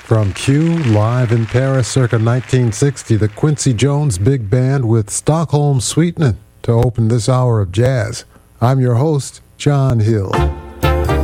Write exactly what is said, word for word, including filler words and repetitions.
From Q, live in Paris circa nineteen sixty, the Quincy Jones Big Band with Stockholm Sweetenin' to open this hour of jazz. I'm your host, John Hill.